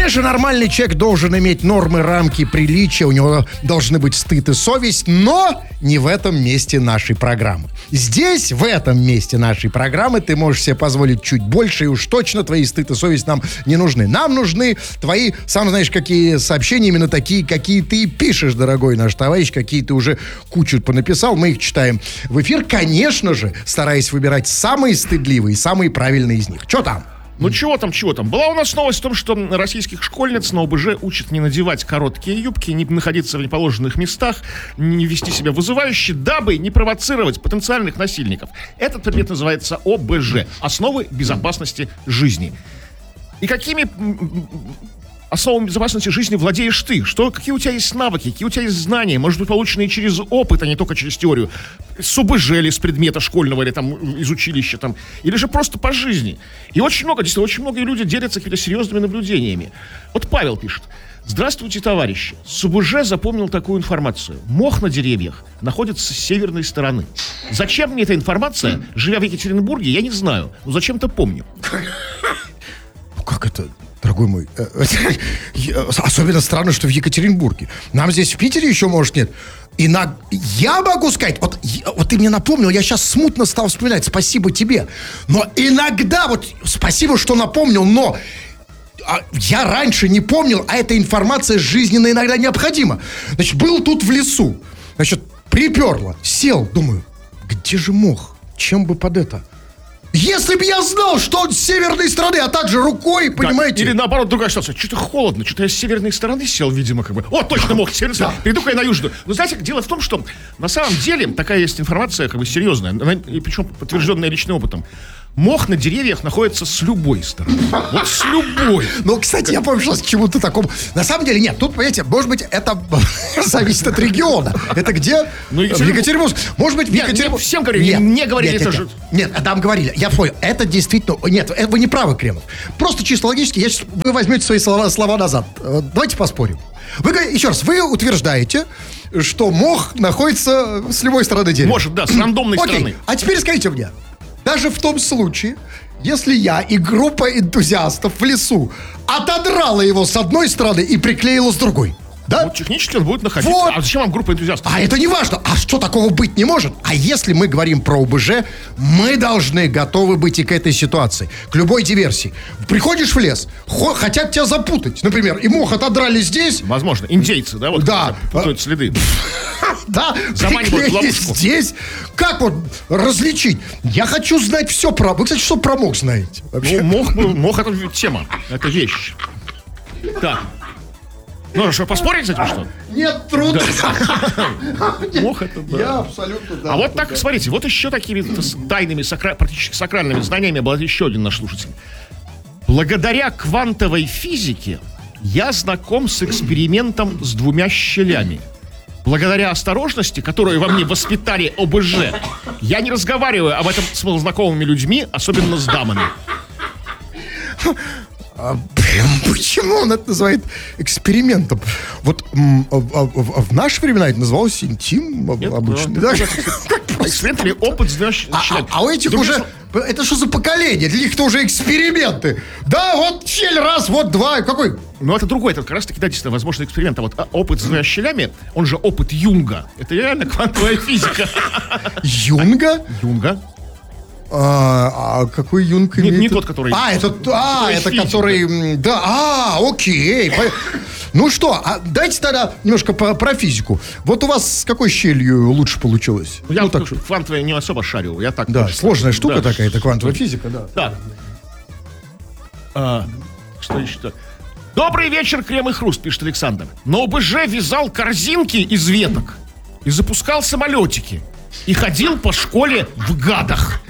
Конечно, нормальный человек должен иметь нормы, рамки, приличия, у него должны быть стыд и совесть, но не в этом месте нашей программы. Здесь, в этом месте нашей программы, ты можешь себе позволить чуть больше, и уж точно твои стыд и совесть нам не нужны. Нам нужны твои, сам знаешь, какие сообщения, именно такие, какие ты и пишешь, дорогой наш товарищ, какие ты уже кучу понаписал, мы их читаем в эфир, конечно же, стараясь выбирать самые стыдливые, самые правильные из них. Что там? Ну, чего там. Была у нас новость о том, что российских школьниц на ОБЖ учат не надевать короткие юбки, не находиться в неположенных местах, не вести себя вызывающе, дабы не провоцировать потенциальных насильников. Этот предмет называется ОБЖ – основы безопасности жизни. И какими основами безопасности жизни владеешь ты? Какие у тебя есть навыки, какие у тебя есть знания, может быть, полученные через опыт, а не только через теорию, с ОБЖ или с предмета школьного, или там из училища, там, или же просто по жизни. И очень многие люди делятся какими-то серьезными наблюдениями. Вот Павел пишет. Здравствуйте, товарищи. С ОБЖ запомнил такую информацию. Мох на деревьях находится с северной стороны. Зачем мне эта информация? Живя в Екатеринбурге, я не знаю, но зачем-то помню. Как это... Дорогой мой, особенно странно, что в Екатеринбурге. Нам здесь в Питере еще, может, нет. Я могу сказать, вот ты мне напомнил, я сейчас смутно стал вспоминать, спасибо тебе. Но иногда, спасибо, что напомнил, но я раньше не помнил, а эта информация жизненно иногда необходима. Значит, был тут в лесу, значит, приперло, сел, думаю, где же мох? Чем бы под это? Если бы я знал, что он с северной стороны, а также рукой, понимаете? Да, или наоборот, другая ситуация. Что-то холодно, что-то я с северной стороны сел, видимо, как бы. О, точно мог, с северной стороны. Перейду-ка я на южную. Но знаете, дело в том, что на самом деле такая есть информация, как бы серьезная, и причем подтвержденная личным опытом. Мох на деревьях находится с любой стороны. Вот с любой. Ну, кстати, я помню, что с чему-то такому... На самом деле, нет, тут, понимаете, может быть, это зависит от региона. Это где? В Екатеринбурге. Может быть, в Екатеринбурге. Всем говорили, мне говорили это же. Нет, там говорили, я понял, это действительно... Нет, вы не правы, Кремов. Просто чисто логически, вы возьмете свои слова назад. Давайте поспорим. Еще раз, вы утверждаете, что мох находится с любой стороны дерева. Может, да, с рандомной стороны. А теперь скажите мне, даже в том случае, если я и группа энтузиастов в лесу отодрала его с одной стороны и приклеила с другой, да? Ну, технически он будет находиться. Вот. А зачем вам группа энтузиастов? А это не важно. А что такого быть не может? А если мы говорим про ОБЖ, мы должны готовы быть и к этой ситуации, к любой диверсии. Приходишь в лес, хотят тебя запутать, например, и мох отодрали здесь. Возможно, индейцы, да, вот да. путают следы. Да, приклеили здесь. Как вот различить? Я хочу знать все про... Вы, кстати, что про мох знаете? Мох это тема, это вещь. Так. Ну, что, поспорить с этим, что? Нет, трудно. Мох это, да. Я абсолютно, да. А вот так, смотрите, вот еще такими тайными, практически сакральными знаниями обладает еще один наш слушатель. Благодаря квантовой физике я знаком с экспериментом с 2 щелями. Благодаря осторожности, которую во мне воспитали ОБЖ, я не разговариваю об этом с малознакомыми людьми, особенно с дамами. Почему он это называет экспериментом? Вот в наши времена это называлось интим обычно. Эксперимент или опыт с 2 щелями. А у этих уже... Это что за поколение? Для них-то уже эксперименты. Да, вот щель раз, вот 2. Какой? Ну, это другой. Это как раз таки, да, действительно, возможно, эксперимент. А вот опыт с 2 щелями, он же опыт Юнга. Это реально квантовая физика. Юнга? Юнга. А какой Юнг имеет? Не тот, который... это который... Да, окей. Ну что, дайте тогда немножко про физику. Вот у вас с какой щелью лучше получилось? Я так квантовая не особо шарю. Я так. Да, сложная штука такая, это квантовая физика, да. Так. Что еще? Добрый вечер, Крем и Хруст, пишет Александр. На ОБЖ вязал корзинки из веток и запускал самолетики. И ходил по школе в гадах.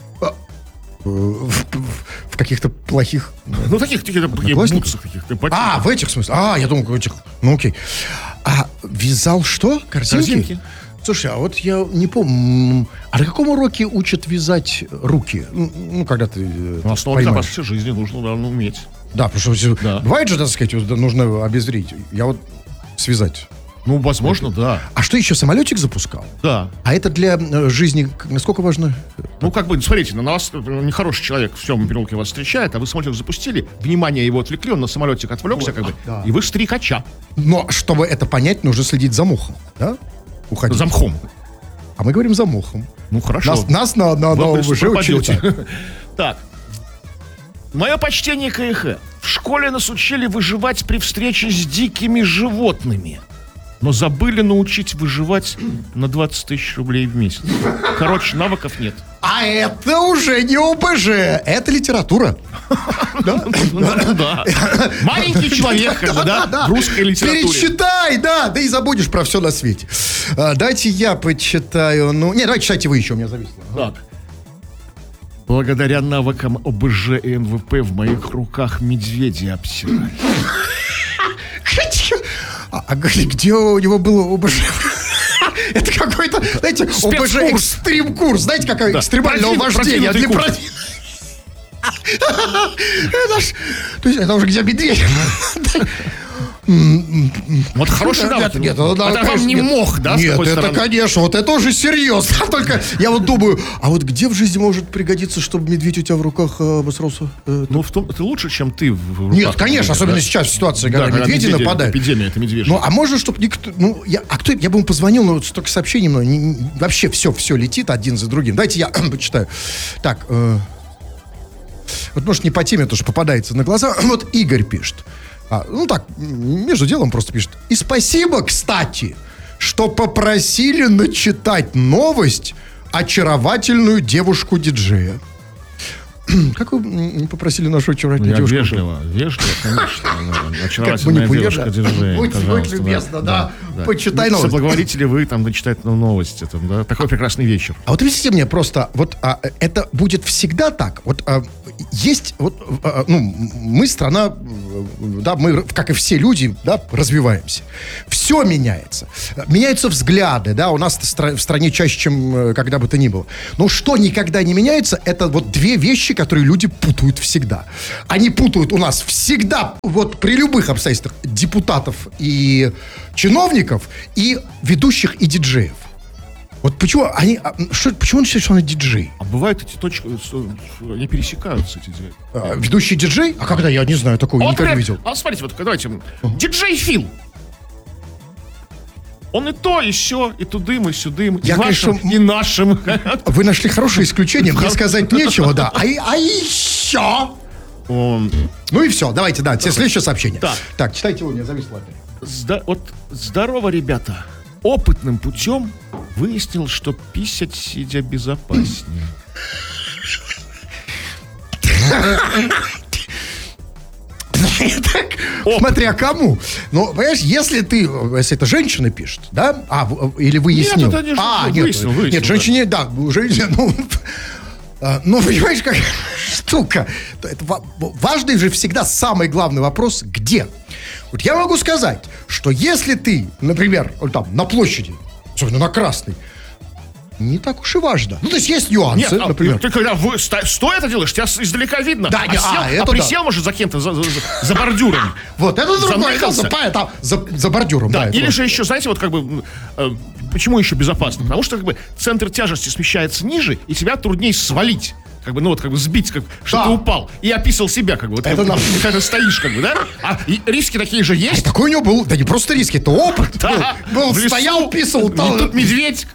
В каких-то плохих... Ну, таких бутсах. В этих, в смысле? Я думал, в этих... Ну, окей. А вязал что? Корзинки? Слушай, а вот я не помню... А на каком уроке учат вязать руки? Ну, когда ты... Основа безопасности жизни нужно уметь. Да, потому что бывает же, так сказать, нужно обезвредить. Я вот связать Ну, возможно, да. А что еще, самолетик запускал? Да. А это для жизни насколько важно? Ну, как бы, смотрите, на вас нехороший человек в темном переулке вас встречает, а вы самолетик запустили, внимание его отвлекли, он на самолетик отвлекся, как бы, да. и вы стрекача. Но чтобы это понять, нужно следить за мухом, да? Уходить. За мхом. А мы говорим за мухом. Ну, хорошо. Нас на Вы ОБЖ учили пропадете. так. Так. Мое почтение к ЭХ. В школе нас учили выживать при встрече с дикими животными. Но забыли научить выживать на 20 тысяч рублей в месяц. Короче, навыков нет. А это уже не ОБЖ, это литература. Да. Маленький человек, как бы, да, в русской литературе. Перечитай, да и забудешь про все на свете. Дайте я почитаю. Давайте читайте вы еще, у меня зависло. Так. Благодаря навыкам ОБЖ и НВП в моих руках медведи обсирали. А где у него было ОБЖ? Это какой-то, знаете, ОБЖ экстрим-курс. Знаете, какое экстремальное вождение. Это уже где медведь. Вот хороший навык. Нет, это вам не мох, да? Нет, это, конечно, вот это уже серьезно. Только я вот думаю, а вот где в жизни может пригодиться, чтобы медведь у тебя в руках обосрался? Ну, в том, это лучше, чем ты в руках. Нет, конечно, особенно сейчас в ситуации, когда медведи нападают. Эпидемия, это медвежья. Ну, а можно, чтобы никто... я бы ему позвонил, но вот столько сообщений, вообще все летит один за другим. Давайте я почитаю. Так, вот, может, не по теме, то, что попадается на глаза. Вот Игорь пишет. Между делом просто пишет. И спасибо, кстати, что попросили начитать новость очаровательную девушку-диджея. Как вы попросили нашу очаровательную девушку? Вежливо, конечно. Очаровательная девушка-диджея. Будь любезна, да. Почитай новость. Соблаговолите ли вы там начитать новости? Такой прекрасный вечер. А вот объясните мне просто, это будет всегда так? Есть, мы страна, да, мы, как и все люди, да, развиваемся. Все меняется. Меняются взгляды, да, у нас в стране чаще, чем когда бы то ни было. Но что никогда не меняется, это вот две вещи, которые люди путают всегда. Они путают у нас всегда, вот при любых обстоятельствах, депутатов и чиновников, и ведущих, и диджеев. Вот почему почему он считает, что он диджей? А бывают эти точки, они пересекаются, эти две. Ведущий диджей? А когда? Я не знаю, такого никогда не видел. Смотрите, вот давайте. Диджей Фил. Он и то, и сё, и тудым, и сюдым, и вашим, и нашим. Вы нашли хорошее исключение, мне сказать нечего, да. А еще... Ну и все, давайте, следующее сообщение. Так, читайте его, у меня зависло опять. Здорово, ребята. Опытным путем выяснил, что писать сидя безопаснее. Смотря кому. Ну, понимаешь, если это женщина пишет, да? Или выяснил? Нет, это не выяснил. Нет, женщине, да, понимаешь, какая штука. Это важный же всегда самый главный вопрос, где? Вот я могу сказать, что если ты, например, там, на площади, особенно на Красной, не так уж и важно. Ну, то есть нюансы, например. Ты когда стоя это делаешь, тебя издалека видно. Да, присел, может, за кем-то, за бордюром. Вот, это другое, за бордюром. Да, или же еще, знаете, вот как бы, почему еще безопасно? Потому что, как бы, центр тяжести смещается ниже, и тебя труднее свалить. Сбить, что ты упал. И описал себя, как бы. Вот, это когда стоишь, как бы, да? И риски такие же есть. Такой у него был, да не просто риски, это опыт. Да, был стоял, писал. И тут медведь.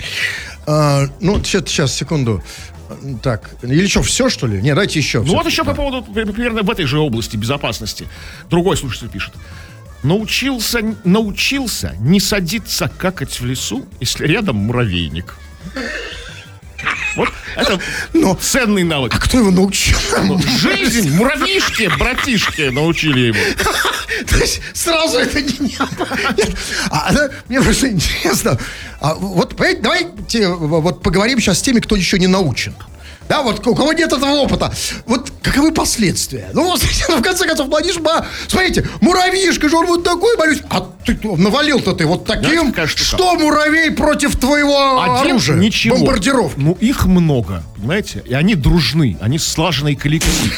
Сейчас, секунду. Так, или что, все, что ли? Не, дайте еще. Вот еще по поводу, примерно в этой же области безопасности. Другой слушатель пишет. Научился не садиться какать в лесу, если рядом муравейник. Вот это ценный навык. А кто его научил? Жизнь, муравьишки, братишки научили его. То есть сразу это не... Мне просто интересно. Вот давайте вот поговорим сейчас с теми, кто еще не научен. Да, вот у кого нет этого опыта. Вот каковы последствия? В конце концов, смотрите, муравьишка же он вот такой, молюсь. А ты навалил-то ты вот таким, что муравей против твоего оружия? Ничего. Бомбардировки. Ну, их много, понимаете? И они дружны, они слаженный коллектив.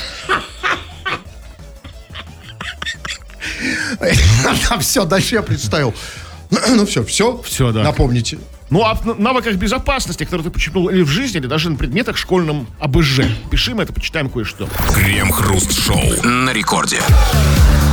Все, дальше я представил. Ну все. Всё, да. Напомните. Ну, а в навыках безопасности, которые ты почерпнул или в жизни, или даже на предметах школьном АБЖ. Пиши, мы это почитаем кое-что. Крем-хруст-шоу на рекорде.